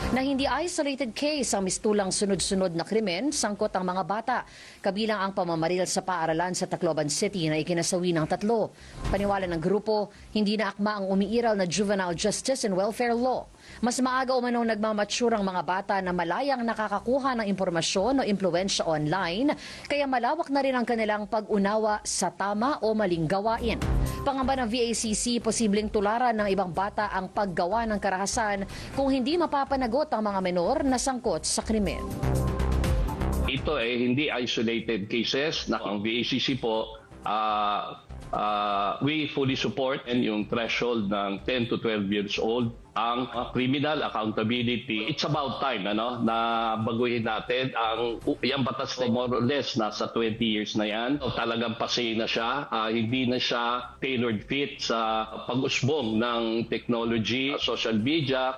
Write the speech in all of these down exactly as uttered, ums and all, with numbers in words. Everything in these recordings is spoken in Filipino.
Na hindi isolated case ang mistulang sunod-sunod na krimen, sangkot ang mga bata. Kabilang ang pamamaril sa paaralan sa Tacloban City na ikinasawi ng tatlo. Paniwala ng grupo, hindi na akma ang umiiral na juvenile justice and welfare law. Mas maaga umanong nagmamature ang mga bata na malayang nakakakuha ng impormasyon o impluensya online, kaya malawak na rin ang kanilang pag-unawa sa tama o maling gawain. Pangamba ng V A C C, posibleng tularan ng ibang bata ang paggawa ng karahasan kung hindi mapapanagot ang mga menor na sangkot sa krimen. Ito ay eh, hindi isolated cases na ang V A C C po uh, uh, we fully support and yung threshold ng ten to twelve years old ang uh, criminal accountability. It's about time ano na baguhin natin ang yung batas na more or less nasa twenty years na yan. So, talagang pasay na siya, uh, hindi na siya tailored fit sa pag-usbong ng technology, social media.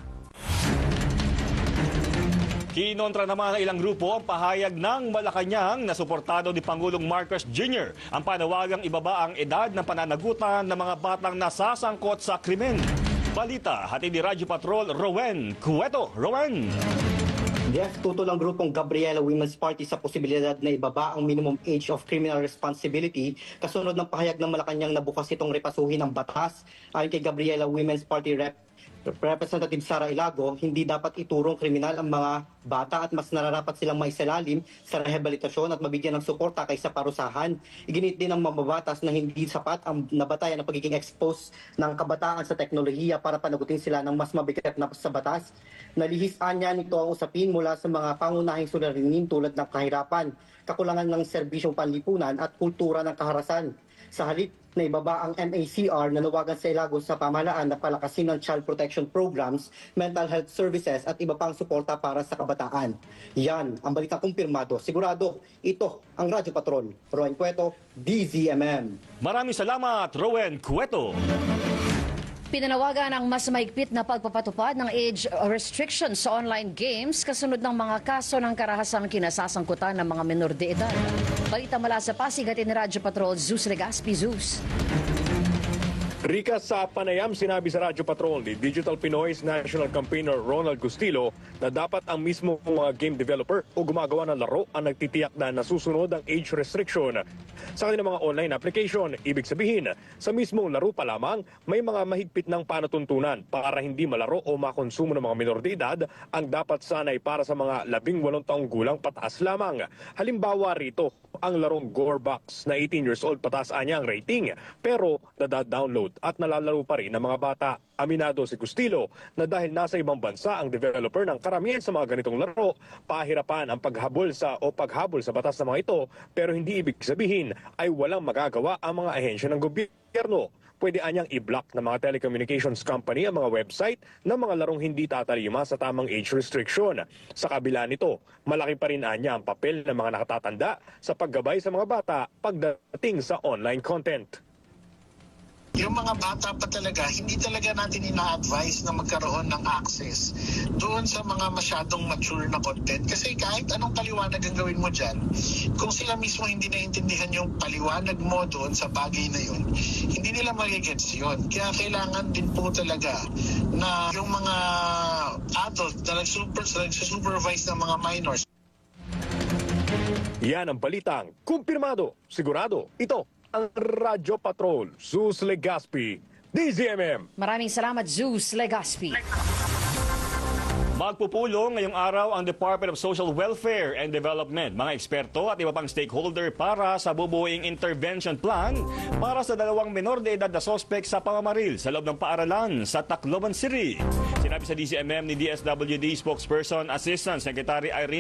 Kinontra naman ng ilang grupo ang pahayag ng Malacanang na suportado ni Pangulong Marcos Junior ang panawagang ibaba ang edad ng pananagutan ng mga batang nasasangkot sa krimen. Balita, hatid ni Radyo Patrol, Rowen Cueto. Rowen! Yes, tutol ang grupong Gabriela Women's Party sa posibilidad na ibaba ang minimum age of criminal responsibility kasunod ng pahayag ng Malacanang na bukas itong repasuhin ng batas. Ayon kay Gabriela Women's Party Rep Representative Sara Ilago, hindi dapat iturong kriminal ang mga bata at mas nararapat silang maisalalim sa rehabilitasyon at mabigyan ng suporta kaysa parusahan. Iginit din ng mambabatas na hindi sapat ang nabatayan ng pagiging expose ng kabataan sa teknolohiya para panagutin sila ng mas mabigat na sa batas. Nalihisaan niya nito ang usapin mula sa mga pangunahing suliranin tulad ng kahirapan, kakulangan ng serbisyong panlipunan at kultura ng kaharasan. Sa halip na ibaba ang M A C R, nanawagan sa Ilago sa pamahalaan na palakasin ng child protection programs, mental health services at iba pang suporta para sa kabataan. Yan ang balitang kumpirmado. Sigurado, ito ang Radyo Patrol. Rowen Cueto, D Z M M. Maraming salamat, Rowen Cueto. Pinanawagan ang mas mahigpit na pagpapatupad ng age restrictions sa online games kasunod ng mga kaso ng karahasang kinasasangkutan ng mga menor de edad. Balita mula sa Pasig at ni Radyo Patrol, Zeus Legaspi. Zeus. Rika, sa panayam sinabi sa Radyo Patrol ni Digital Pinoy's National Campaigner Ronald Gustilo na dapat ang mismo mga game developer o gumagawa ng laro ang nagtitiyak na nasusunod ang age restriction sa kanilang mga online application. Ibig sabihin, sa mismong laro pa lamang may mga mahigpit ng panatuntunan para hindi malaro o makonsumo ng mga minor de edad ang dapat sanay para sa mga labing walong taong gulang pataas lamang. Halimbawa rito, ang larong Gorebox na eighteen years old pataas anya ang rating pero nada-download at nalalaro pa rin ng mga bata. Aminado si Gustilo na dahil nasa ibang bansa ang developer ng karamihan sa mga ganitong laro, pahirapan ang paghabol sa o paghabol sa batas ng mga ito pero hindi ibig sabihin ay walang magagawa ang mga ahensya ng gobyerno. Pwede anyang i-block ng mga telecommunications company ang mga website ng mga larong hindi tatalima sa tamang age restriction. Sa kabila nito, malaki pa rin anya ang papel ng mga nakatatanda sa paggabay sa mga bata pagdating sa online content. Yung mga bata pa talaga, hindi talaga natin ina-advise na magkaroon ng access doon sa mga masyadong mature na content. Kasi kahit anong paliwanag ang gawin mo dyan, kung sila mismo hindi naintindihan yung paliwanag mo doon sa bagay na yun, hindi nila magigets yun. Kaya kailangan din po talaga na yung mga adult na nag-supervise ng mga minors. Yan ang balitang kumpirmado, sigurado, ito ang Radyo Patrol, Zeus Legaspi, D Z M M. Maraming salamat, Zeus Legaspi. Magpupulong ngayong araw ang Department of Social Welfare and Development, mga eksperto at iba pang stakeholder para sa bubuing intervention plan para sa dalawang menor de edad na sospek sa pamamaril sa loob ng paaralan sa Tacloban City. Sinabi sa D Z M M ni D S W D spokesperson Assistant Secretary Irene